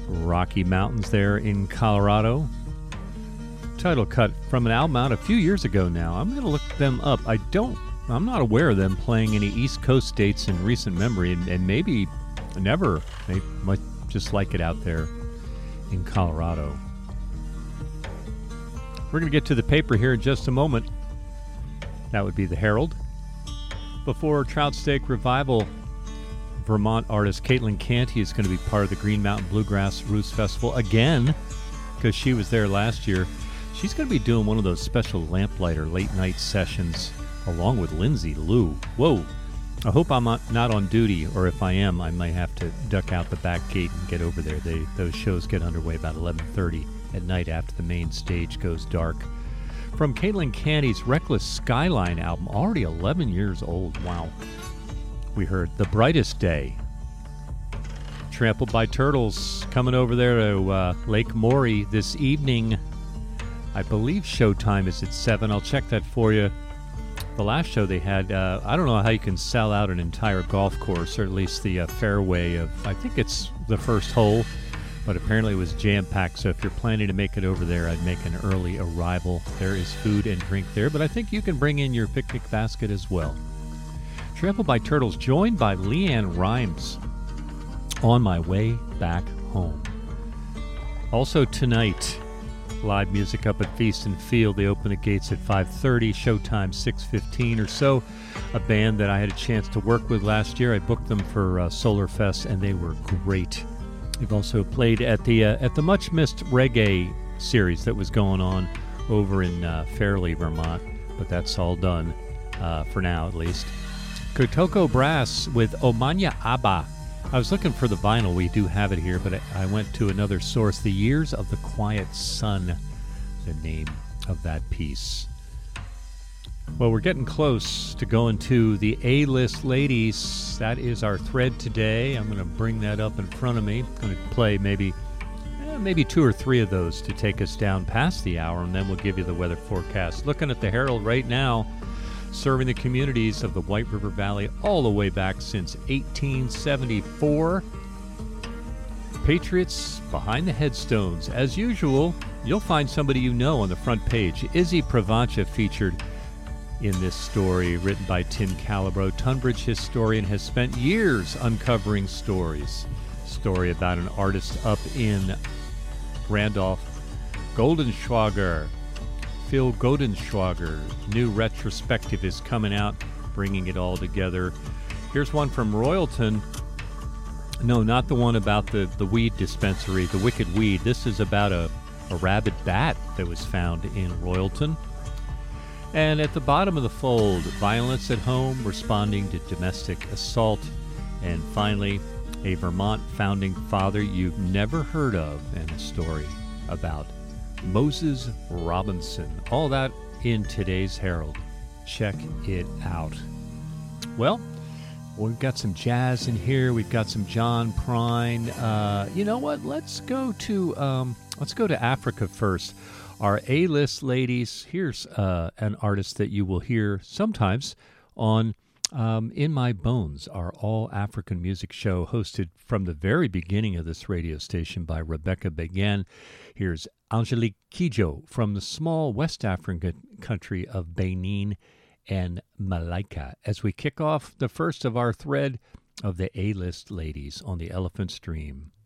Rocky Mountains there in Colorado. Title cut from an album out a few years ago now. I'm going to look them up. I'm not aware of them playing any East Coast dates in recent memory, and maybe never. They might just like it out there in Colorado. We're going to get to the paper here in just a moment. That would be the Herald. Before Trout Steak Revival, Vermont artist Caitlin Canty is going to be part of the Green Mountain Bluegrass Roots Festival again, because she was there last year. She's going to be doing one of those special lamplighter late night sessions along with Lindsay Lou. Whoa. I hope I'm not on duty, or if I am, I might have to duck out the back gate and get over there. Those shows get underway about 11:30 at night after the main stage goes dark. From Caitlin Canty's Reckless Skyline album, already 11 years old. Wow. We heard The Brightest Day. Trampled by Turtles coming over there to Lake Maury this evening. I believe showtime is at 7. I'll check that for you. The last show they had, I don't know how you can sell out an entire golf course, or at least the fairway of, I think it's the first hole, but apparently it was jam-packed, so if you're planning to make it over there, I'd make an early arrival. There is food and drink there, but I think you can bring in your picnic basket as well. Trampled by Turtles, joined by Leanne Rimes, On My Way Back Home. Also tonight, live music up at Feast and Field. They open the gates at 5:30, showtime 6:15 or so. A band that I had a chance to work with last year. I booked them for Solar Fest, and they were great. They've also played at the much missed reggae series that was going on over in Fairleigh, Vermont, but that's all done for now, at least. Kotoko Brass with Omanya Abba. I was looking for the vinyl. We do have it here, but I went to another source. The Years of the Quiet Sun, the name of that piece. Well, we're getting close to going to the A-list ladies. That is our thread today. I'm going to bring that up in front of me. I'm going to play maybe 2 or 3 of those to take us down past the hour, and then we'll give you the weather forecast. Looking at the Herald right now, serving the communities of the White River Valley all the way back since 1874. Patriots behind the headstones. As usual, you'll find somebody you know on the front page. Izzy Pravancha featured in this story, written by Tim Calabro. Tunbridge historian has spent years uncovering stories. Story about an artist up in Randolph, Goldenschwager. Phil Goldenschwager. New retrospective is coming out, bringing it all together. Here's one from Royalton. No, not the one about the weed dispensary, the Wicked Weed. This is about a rabid bat that was found in Royalton. And at the bottom of the fold, violence at home, responding to domestic assault. And finally, a Vermont founding father you've never heard of, and a story about Moses Robinson. All that in today's Herald. Check it out. Well, we've got some jazz in here. We've got some John Prine. You know what? Let's go to Africa first. Our A-list ladies. Here's an artist that you will hear sometimes on In My Bones, our all-African music show hosted from the very beginning of this radio station by Rebecca Began. Here's Angelique Kidjo from the small West African country of Benin and Malaika as we kick off the first of our thread of the A-list ladies on the Elephant Stream.